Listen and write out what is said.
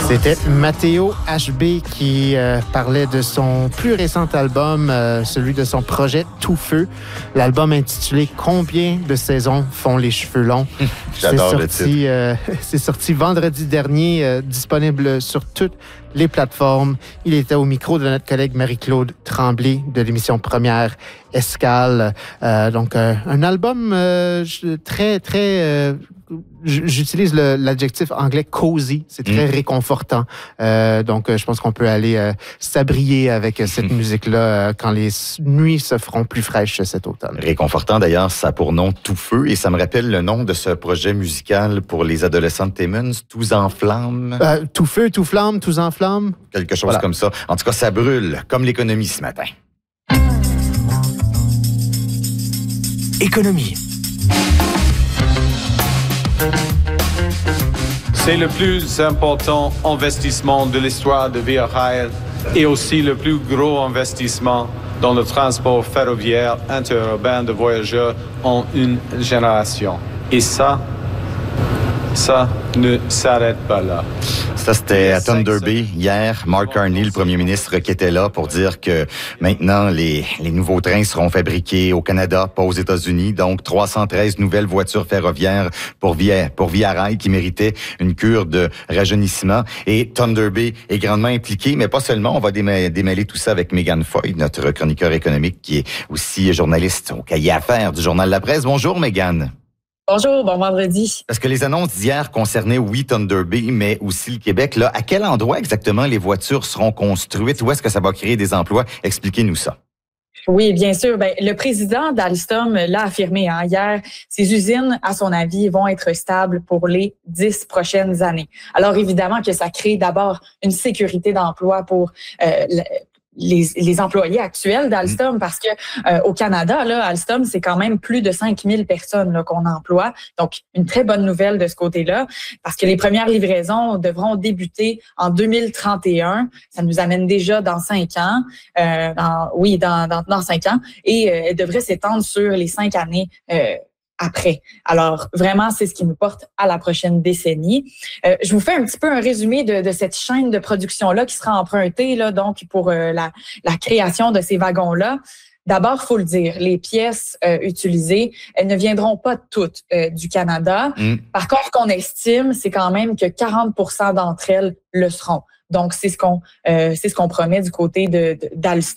C'était Matteo HB qui parlait de son plus récent album, celui de son projet Tout Feu. L'album intitulé « Combien de saisons font les cheveux longs ». J'adore le titre. C'est sorti vendredi dernier, disponible sur toutes les plateformes. Il était au micro de notre collègue Marie-Claude Tremblay de l'émission Première Escale. Donc, un album très... J'utilise l'adjectif anglais cozy. C'est très réconfortant. Donc, je pense qu'on peut aller s'abrier avec cette musique-là quand les nuits se feront plus fraîches cet automne. Réconfortant, d'ailleurs, ça a pour nom Tout Feu. Et ça me rappelle le nom de ce projet musical pour les adolescents de Timmins, Tous en flammes. Tout feu, tout flamme, tous en flammes. Quelque chose comme ça. En tout cas, ça brûle, comme l'économie ce matin. Économie. C'est le plus important investissement de l'histoire de Via Rail et aussi le plus gros investissement dans le transport ferroviaire interurbain de voyageurs en une génération. Et ça ne s'arrête pas là. Ça, c'était à Thunder Bay hier. Mark Carney, le premier ministre, qui était là pour dire que maintenant, les nouveaux trains seront fabriqués au Canada, pas aux États-Unis. Donc, 313 nouvelles voitures ferroviaires pour Via Rail qui méritaient une cure de rajeunissement. Et Thunder Bay est grandement impliqué, mais pas seulement. On va démêler tout ça avec Megan Foy, notre chroniqueur économique, qui est aussi journaliste au cahier Affaires du Journal La Presse. Bonjour, Megan. Bonjour, bon vendredi. Parce que les annonces d'hier concernaient, oui, Thunder Bay, mais aussi le Québec. Là, à quel endroit exactement les voitures seront construites? Où est-ce que ça va créer des emplois? Expliquez-nous ça. Oui, bien sûr. Le président d'Alstom l'a affirmé hier. Ces usines, à son avis, vont être stables pour les 10 prochaines années. Alors, évidemment que ça crée d'abord une sécurité d'emploi pour les employés actuels d'Alstom, parce que au Canada, là, Alstom, c'est quand même plus de 5000 personnes là, qu'on emploie. Donc, une très bonne nouvelle de ce côté-là, parce que les premières livraisons devront débuter en 2031. Ça nous amène déjà dans 5 ans. Dans 5 ans. Et elle devrait s'étendre sur les 5 années après. Alors, vraiment, c'est ce qui nous porte à la prochaine décennie. Je vous fais un petit peu un résumé de cette chaîne de production-là qui sera empruntée là, donc pour la création de ces wagons-là. D'abord, faut le dire, les pièces utilisées, elles ne viendront pas toutes du Canada. Par contre, ce qu'on estime, c'est quand même que 40% d'entre elles le seront. Donc, c'est ce qu'on promet du côté d'Alstom.